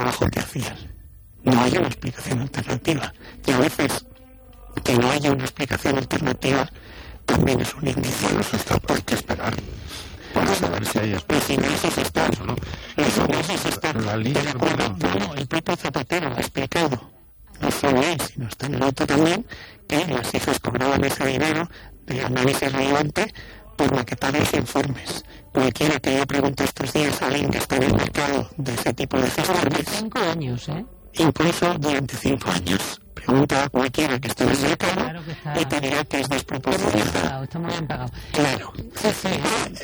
trabajo que hacían. No hay una explicación alternativa. Y a veces que no haya una explicación alternativa también es un indicio. Bueno, eso está por qué esperar. Para saber si hay Los ingresos están, ¿no? los ingresos están. La línea, De acuerdo, no, el propio Zapatero ha explicado, no solo él, sino está en el otro también, que las hijas cobraban ese dinero de análisis relevante por maquetar los informes. Cualquiera que yo pregunte estos días a alguien que está en el mercado de ese tipo de gestiones, 5 años, incluso durante 5 años, pregunta a cualquiera que esté en el mercado Claro que está. y te dirá que es desproporcionado. Está muy bien pagado. Claro. Sí, sí.